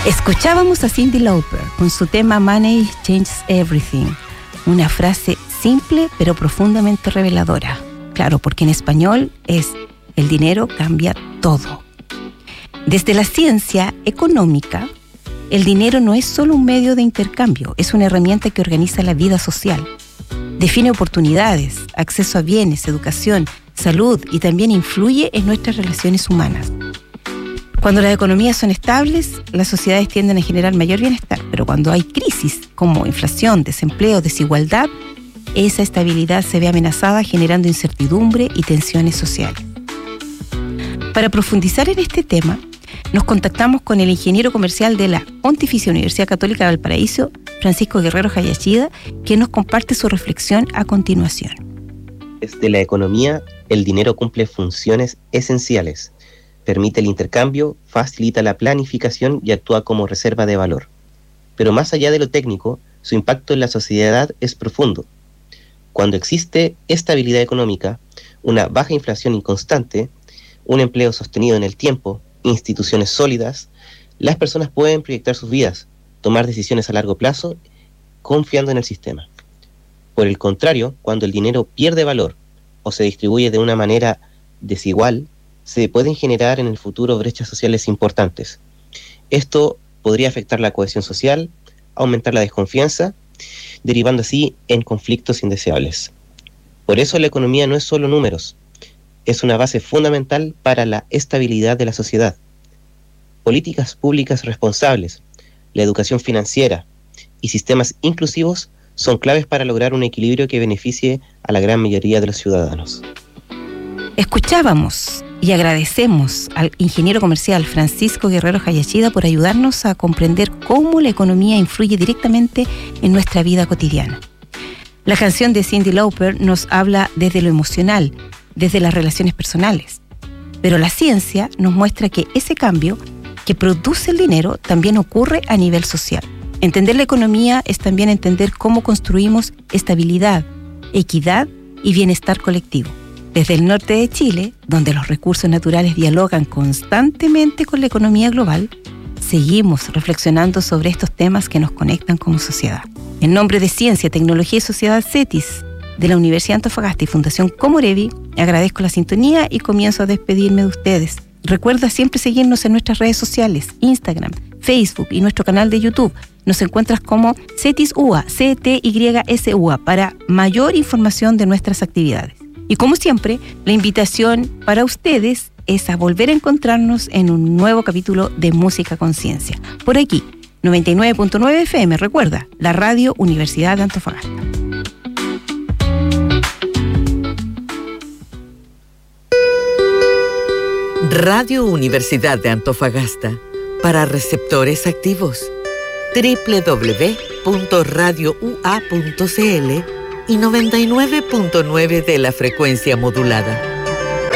Escuchábamos a Cyndi Lauper con su tema Money Changes Everything, una frase simple pero profundamente reveladora. Claro, porque en español es el dinero cambia todo. Desde la ciencia económica, el dinero no es solo un medio de intercambio, es una herramienta que organiza la vida social. Define oportunidades, acceso a bienes, educación, salud y también influye en nuestras relaciones humanas. Cuando las economías son estables, las sociedades tienden a generar mayor bienestar, pero cuando hay crisis como inflación, desempleo, desigualdad, esa estabilidad se ve amenazada generando incertidumbre y tensiones sociales. Para profundizar en este tema, nos contactamos con el ingeniero comercial de la Pontificia Universidad Católica de Valparaíso, Francisco Guerrero Hayashida, quien nos comparte su reflexión a continuación. Desde la economía, el dinero cumple funciones esenciales. Permite el intercambio, facilita la planificación y actúa como reserva de valor. Pero más allá de lo técnico, su impacto en la sociedad es profundo. Cuando existe estabilidad económica, una baja inflación inconstante, un empleo sostenido en el tiempo, instituciones sólidas, las personas pueden proyectar sus vidas, tomar decisiones a largo plazo, confiando en el sistema. Por el contrario, cuando el dinero pierde valor o se distribuye de una manera desigual, se pueden generar en el futuro brechas sociales importantes. Esto podría afectar la cohesión social, aumentar la desconfianza, derivando así en conflictos indeseables. Por eso la economía no es solo números, es una base fundamental para la estabilidad de la sociedad. Políticas públicas responsables, la educación financiera y sistemas inclusivos son claves para lograr un equilibrio que beneficie a la gran mayoría de los ciudadanos. Escuchábamos y agradecemos al ingeniero comercial Francisco Guerrero Hayashida por ayudarnos a comprender cómo la economía influye directamente en nuestra vida cotidiana. La canción de Cyndi Lauper nos habla desde lo emocional, desde las relaciones personales. Pero la ciencia nos muestra que ese cambio que produce el dinero también ocurre a nivel social. Entender la economía es también entender cómo construimos estabilidad, equidad y bienestar colectivo. Desde el norte de Chile, donde los recursos naturales dialogan constantemente con la economía global, seguimos reflexionando sobre estos temas que nos conectan como sociedad. En nombre de Ciencia, Tecnología y Sociedad CETIS, de la Universidad de Antofagasta y Fundación Comorevi, agradezco la sintonía y comienzo a despedirme de ustedes. Recuerda siempre seguirnos en nuestras redes sociales, Instagram, Facebook y nuestro canal de YouTube. Nos encuentras como CETIS UA, CTYSUA, para mayor información de nuestras actividades. Y como siempre, la invitación para ustedes es a volver a encontrarnos en un nuevo capítulo de Música Conciencia. Por aquí, 99.9 FM, recuerda, la Radio Universidad de Antofagasta. Radio Universidad de Antofagasta, para receptores activos. www.radioua.cl y 99.9 de la frecuencia modulada.